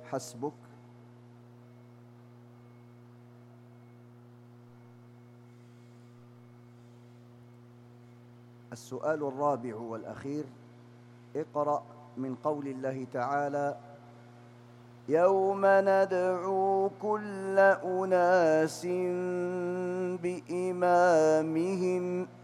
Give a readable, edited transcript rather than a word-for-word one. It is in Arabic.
حسبك. السؤال الرابع والأخير: اقرأ من قول الله تعالى: يوم ندعو كل أناس بإمامهم